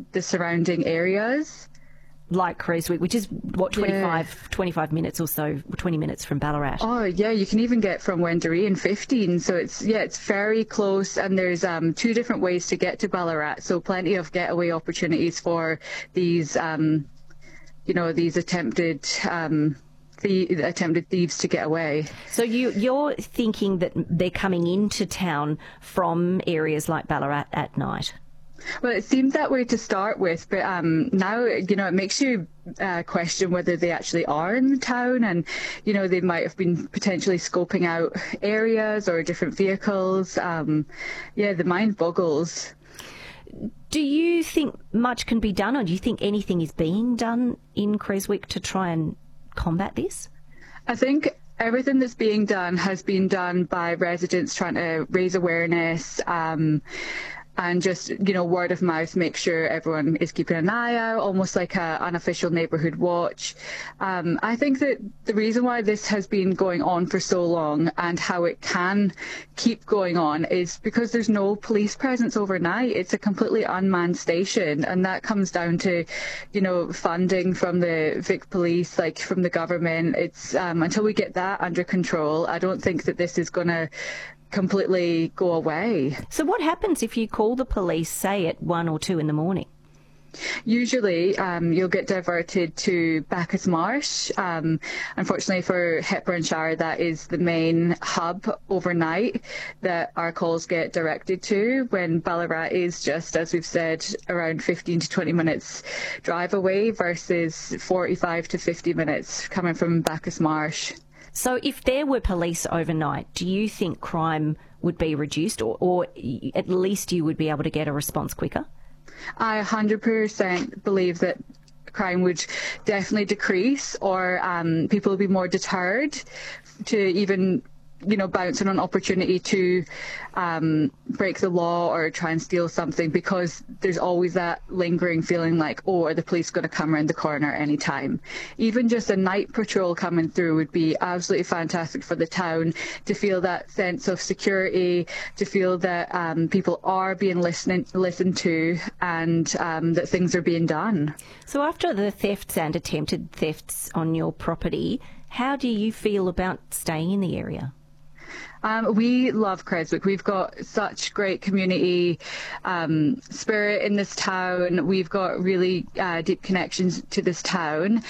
the surrounding areas. Like Creswick, which is, what, 25 minutes or so, 20 minutes from Ballarat. Oh, yeah, you can even get from Wendouree in 15. So it's very close, and there's 2 different ways to get to Ballarat. So plenty of getaway opportunities for these, these attempted thieves to get away. So you're thinking that they're coming into town from areas like Ballarat at night? Well, it seemed that way to start with, but now, it makes you question whether they actually are in the town, and, they might have been potentially scoping out areas or different vehicles. The mind boggles. Do you think much can be done, or do you think anything is being done in Creswick to try and combat this? I think everything that's being done has been done by residents trying to raise awareness, and just, word of mouth, make sure everyone is keeping an eye out, almost like an unofficial neighbourhood watch. I think that the reason why this has been going on for so long and how it can keep going on is because there's no police presence overnight. It's a completely unmanned station, and that comes down to, funding from the Vic Police, like from the government. It's until we get that under control, I don't think that this is going to completely go away. So what happens if you call the police, say, at 1 or 2 in the morning? Usually you'll get diverted to Bacchus Marsh. Unfortunately for Hepburnshire, that is the main hub overnight that our calls get directed to, when Ballarat is just, as we've said, around 15 to 20 minutes drive away versus 45 to 50 minutes coming from Bacchus Marsh. So if there were police overnight, do you think crime would be reduced, or at least you would be able to get a response quicker? I 100% believe that crime would definitely decrease, or people would be more deterred to even bounce on an opportunity to break the law or try and steal something, because there's always that lingering feeling like, oh, are the police going to come around the corner any time? Even just a night patrol coming through would be absolutely fantastic for the town, to feel that sense of security, to feel that people are being listened to, and that things are being done. So after the thefts and attempted thefts on your property, how do you feel about staying in the area? We love Creswick. We've got such great community spirit in this town. We've got really deep connections to this town.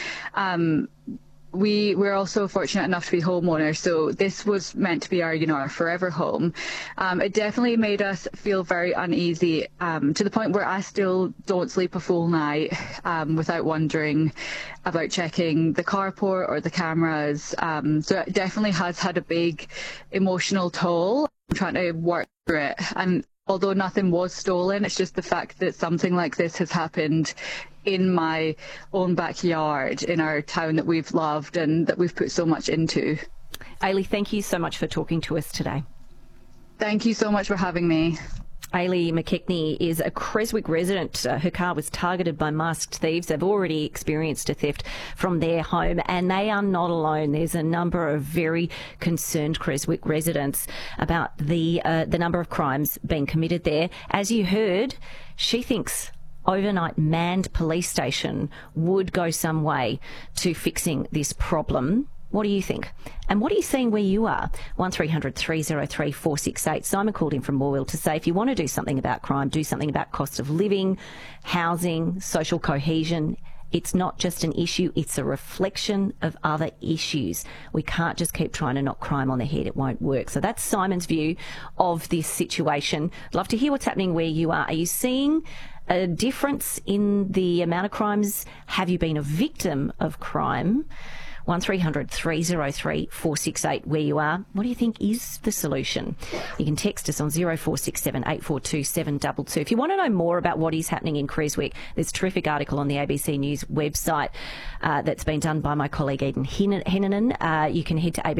We're also fortunate enough to be homeowners, so this was meant to be our forever home. It definitely made us feel very uneasy, to the point where I still don't sleep a full night without wondering about checking the carport or the cameras. So it definitely has had a big emotional toll. I'm trying to work through it, and although nothing was stolen, it's just the fact that something like this has happened in my own backyard, in our town that we've loved and that we've put so much into. Ailey, thank you so much for talking to us today. Thank you so much for having me. Ailey McKechnie is a Creswick resident. Her car was targeted by masked thieves. They've already experienced a theft from their home, and they are not alone. There's a number of very concerned Creswick residents about the number of crimes being committed there. As you heard, she thinks overnight manned police station would go some way to fixing this problem. What do you think? And what are you seeing where you are? 1300 303 468. Simon called in from Morwell to say if you want to do something about crime, do something about cost of living, housing, social cohesion. It's not just an issue, it's a reflection of other issues. We can't just keep trying to knock crime on the head. It won't work. So that's Simon's view of this situation. I'd love to hear what's happening where you are. Are you seeing a difference in the amount of crimes? Have you been a victim of crime? 1300 303 468 where you are. What do you think is the solution? You can text us on 0467 842 722. If you want to know more about what is happening in Creswick, there's a terrific article on the ABC News website that's been done by my colleague Eden Hennanen. You can head to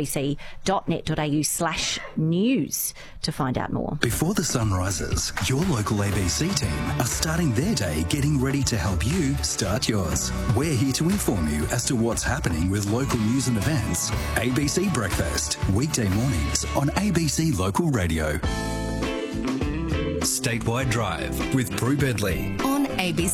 abc.net.au/news to find out more. Before the sun rises, your local ABC team are starting their day getting ready to help you start yours. We're here to inform you as to what's happening with local news and events. ABC Breakfast, weekday mornings on ABC Local Radio. Statewide Drive with Prue Bedley on ABC.